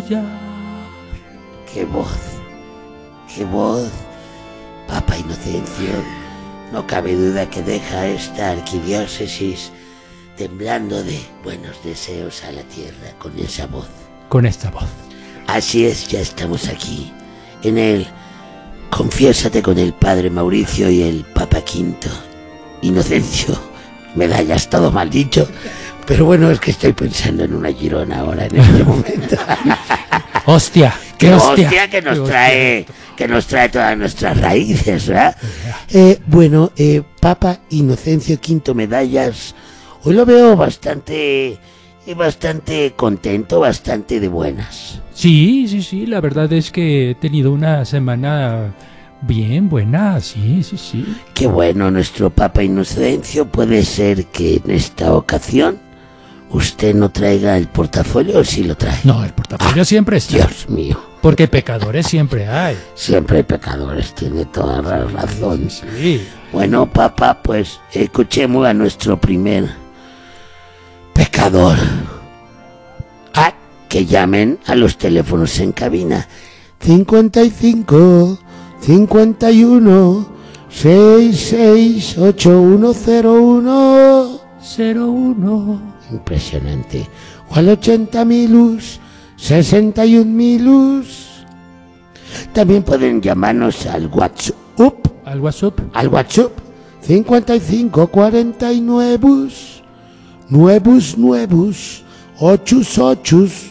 aullar. ¡Qué voz! ¡Qué voz! Papa Inocencio, no cabe duda que deja esta arquidiócesis temblando de buenos deseos a la tierra con esa voz. Con esta voz. Así es, ya estamos aquí, en el Confiésate con el Padre Mauricio y el Papa Quinto Inocencio. Medallas, todo mal dicho, pero bueno, es que estoy pensando en una Girona ahora, en este momento. ¡Hostia! ¡Qué hostia que nos trae! Que nos trae todas nuestras raíces, ¿verdad? Bueno, Papa Inocencio Quinto Medallas, hoy lo veo bastante contento, bastante de buenas. Sí, la verdad es que he tenido una semana bien buena, sí. Qué bueno, nuestro Papa Inocencio. Puede ser que en esta ocasión usted no traiga el portafolio, o sí lo trae. No, el portafolio siempre está. Dios mío. Porque pecadores siempre hay. Siempre hay pecadores, tiene toda la razón. Sí. Bueno, Papa, pues escuchemos a nuestro primer pecador. Que llamen a los teléfonos en cabina. 55 51 66 8101 01. Impresionante. O al 80.000 61.000. También pueden llamarnos al WhatsApp. ¿Al WhatsApp? Al WhatsApp 55 49 nuevos 8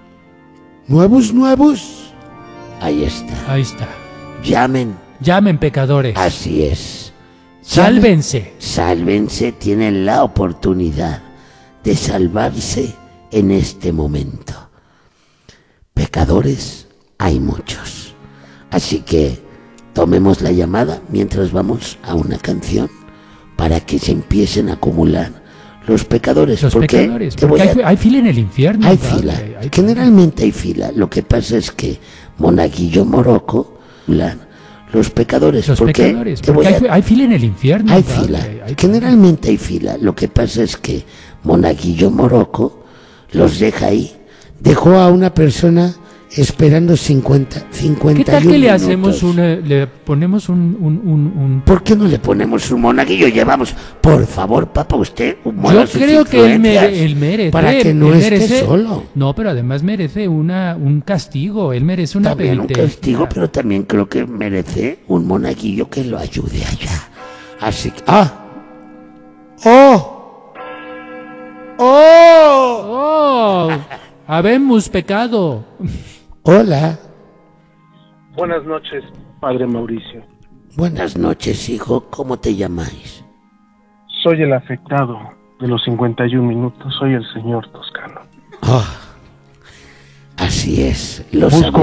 nuevos. Ahí está. Llamen, pecadores. Así es. Sálvense. Tienen la oportunidad de salvarse en este momento. Pecadores hay muchos. Así que tomemos la llamada mientras vamos a una canción para que se empiecen a acumular los pecadores. Porque hay fila en el infierno. Hay fila. Generalmente hay fila. Lo que pasa es que Monaguillo Morocco, los pecadores. Porque hay fila en el infierno. Hay fila. Generalmente hay fila. Lo que pasa es que Monaguillo Morocco los deja ahí. Dejó a una persona esperando 51 ¿Qué tal que le minutos. hacemos le ponemos un... ¿Por qué no le ponemos un monaguillo? Llevamos, por favor, Papa, usted Yo creo que él merece. Para que no esté solo. No, pero además merece un castigo. Él merece una penitencia. También un castigo, claro. pero también creo que merece un monaguillo que lo ayude allá. Así que... Habemos pecado. Hola. Buenas noches, Padre Mauricio. Buenas noches, hijo. ¿Cómo te llamáis? Soy el afectado de los 51 minutos. Soy el señor Toscano. Así es.